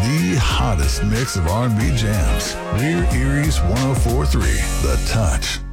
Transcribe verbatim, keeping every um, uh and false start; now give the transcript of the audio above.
The hottest mix of R and B jams. We're Erie's one oh four point three, The Touch.